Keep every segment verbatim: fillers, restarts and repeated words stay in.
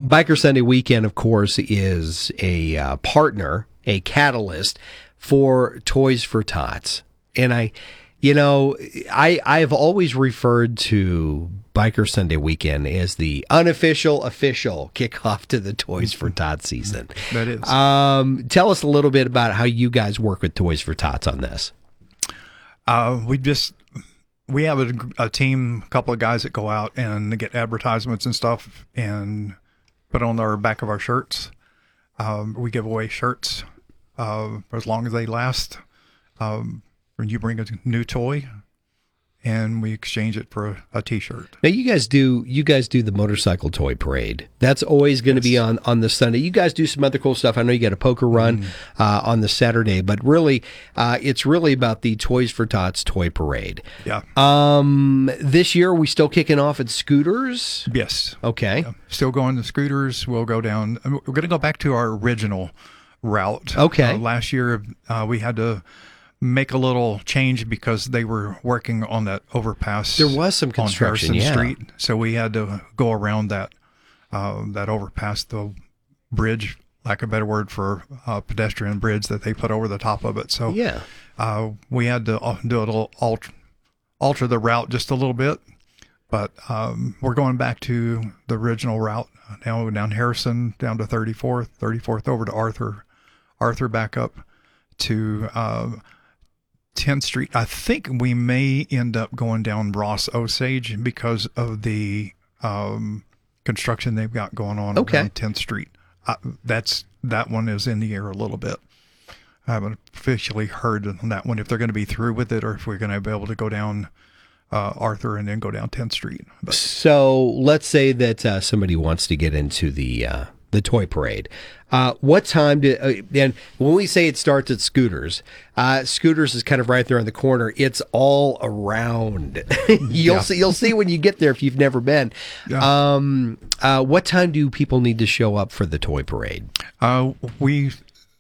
Biker Sunday Weekend, of course, is a uh, partner, a catalyst for Toys for Tots. And I, you know, I, I've always referred to Biker Sunday Weekend as the unofficial, official kickoff to the Toys for Tots season. That is. Um, tell us a little bit about how you guys work with Toys for Tots on this. Uh, we just, we have a, a team, a couple of guys that go out and get advertisements and stuff and put on our back of our shirts. Um, we give away shirts uh, for as long as they last. Um, when you bring a new toy, and we exchange it for a, a T-shirt. Now you guys do you guys do the motorcycle toy parade. That's always going to Yes. be on on the Sunday. You guys do some other cool stuff. I know you got a poker run Mm. uh, on the Saturday, but really, uh, it's really about the Toys for Tots toy parade. Yeah. Um, this year we still kicking off at Scooters. Yes. Okay. Yeah. Still going to Scooters. We'll go down. We're going to go back to our original route. Okay. Uh, last year, uh, we had to make a little change because they were working on that overpass. There was some on construction, Harrison yeah. Street, so we had to go around that uh, that overpass, the bridge, lack of a better word for uh, pedestrian bridge that they put over the top of it. So Yeah. uh, we had to uh, do a little alter, alter the route just a little bit, but um, we're going back to the original route now, down Harrison, down to thirty-fourth, thirty-fourth over to Arthur, Arthur back up to uh, tenth Street. I think we may end up going down Ross Osage because of the um, construction they've got going on Okay. on tenth Street. Uh, that's that one is in the air a little bit. I haven't officially heard on that one if they're going to be through with it or if we're going to be able to go down uh, Arthur and then go down tenth Street. But So let's say that uh, somebody wants to get into the uh, the toy parade. Uh, what time do? Uh, and when we say it starts at Scooters, uh, Scooters is kind of right there on the corner. It's all around. you'll Yeah. see. You'll see when you get there if you've never been. Yeah. Um, uh, what time do people need to show up for the toy parade? Uh, we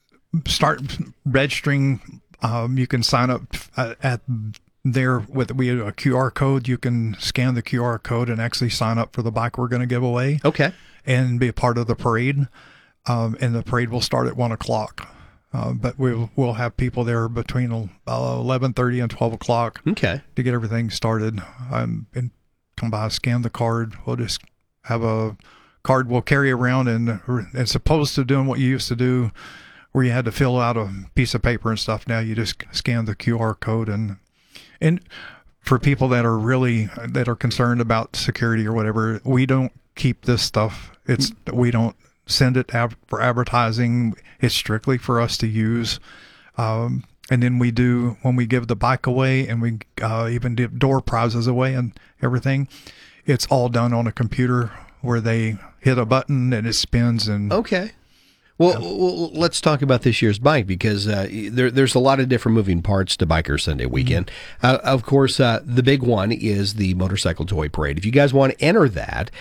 start registering. Um, you can sign up uh, at there with we have a Q R code. You can scan the Q R code and actually sign up for the bike we're going to give away Okay. and be a part of the parade. Um, and the parade will start at one o'clock. Uh, but we'll we'll have people there between uh, eleven thirty and twelve o'clock Okay. to get everything started. Um, and come by, scan the card. We'll just have a card we'll carry around, and as opposed to doing what you used to do, where you had to fill out a piece of paper and stuff. Now you just scan the Q R code, and and for people that are really that are concerned about security or whatever, we don't keep this stuff. It's we don't send it out for advertising. It's strictly for us to use. Um, and then we do, when we give the bike away and we uh, even give door prizes away and everything, it's all done on a computer where they hit a button and it spins. And Okay. Well, well, let's talk about this year's bike because uh, there, there's a lot of different moving parts to Biker Sunday Weekend. Mm-hmm. Uh, of course, uh, the big one is the motorcycle toy parade. If you guys want to enter that,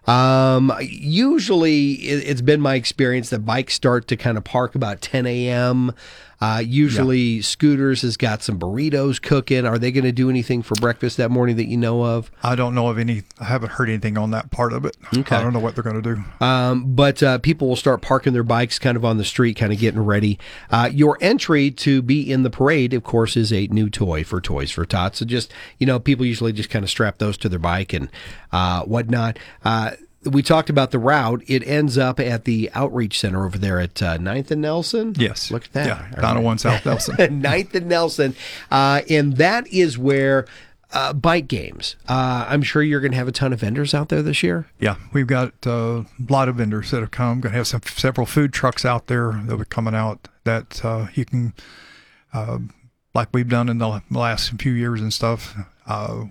um, usually it, it's been my experience that bikes start to kind of park about ten a.m. Uh, usually Scooters has got some burritos cooking. Are they going to do anything for breakfast that morning that you know of? I don't know of any, I haven't heard anything on that part of it. Okay. I don't know what they're going to do. Um, but uh, people will start parking their bikes kind of on the street, kind of getting ready. Uh, your entry to be in the parade, of course, is a new toy for Toys for Tots. So just, you know, people usually just kind of strap those to their bike and uh, whatnot. Uh, we talked about the route. It ends up at the Outreach Center over there at uh, ninth and Nelson. Yes. Look at that. Yeah. Donna one South Nelson. ninth and Nelson. Uh, and that is where uh, bike games. Uh, I'm sure you're going to have a ton of vendors out there this year. Yeah, we've got uh, a lot of vendors that have come. Going to have some several food trucks out there that are coming out that uh, you can, uh, like we've done in the last few years and stuff, uh,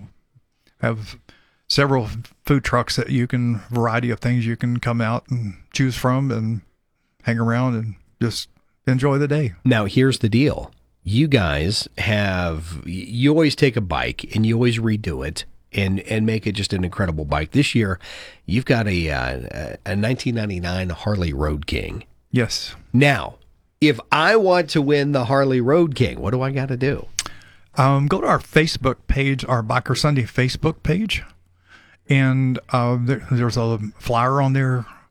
have several food trucks that you can, variety of things you can come out and choose from and hang around and just enjoy the day. Now, here's the deal. You guys have, you always take a bike and you always redo it and, and make it just an incredible bike. This year, you've got a, uh, a nineteen ninety-nine Harley Road King. Yes. Now, if I want to win the Harley Road King, what do I got to do? Um, go to our Facebook page, our Biker Sunday Facebook page. And uh, there, there's a flyer on there